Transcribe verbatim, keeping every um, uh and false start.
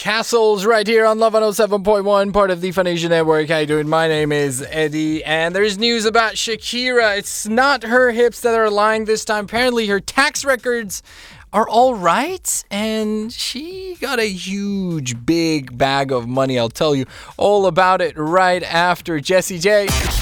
Castles right here on Love one oh seven point one, part of the Funation Network. How you doing? My name is Eddie, and there's news about Shakira. It's not her hips that are lying this time. Apparently, her tax records are all right, and she got a huge, big bag of money. I'll tell you all about it right after Jessie J.